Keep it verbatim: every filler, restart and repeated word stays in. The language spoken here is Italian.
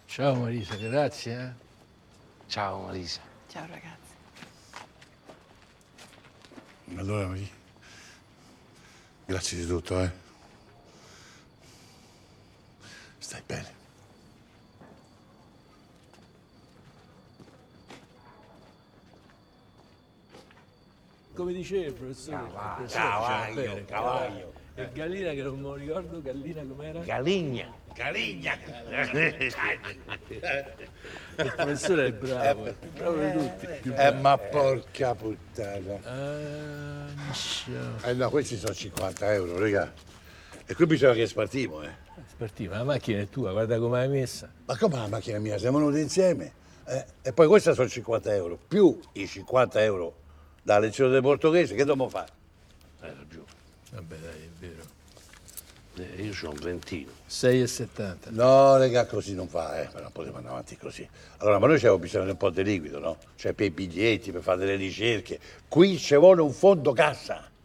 Ciao Marisa, grazie. Eh. Ciao Marisa. Ciao ragazzi. Allora, Maria, grazie di tutto, eh. Stai bene. Come diceva il professore, il professore Cavaglio, diceva bene, Cavaglio. E Gallina, che non me lo ricordo, Gallina com'era? Galigna. Galigna. Il professore è bravo, è più bravo di tutti. Più Eh, bravo. ma porca puttana. Ah, insomma. Eh no, questi sono cinquanta euro, raga. E qui bisogna che spartiamo, eh. Spartiva, la macchina è tua, guarda come l'hai messa. Ma come la macchina mia? Siamo venuti insieme. Eh? E poi questa sono cinquanta euro, più i cinquanta euro dalla lezione del portoghese, che dobbiamo fare? Hai ragione. Vabbè dai, è vero. Eh, io sono un ventino. sei e settanta. No, raga, così non va, eh. Ma non possiamo andare avanti così. Allora, ma noi abbiamo bisogno di un po' di liquido, no? Cioè per i biglietti, per fare delle ricerche. Qui ci vuole un fondo cassa.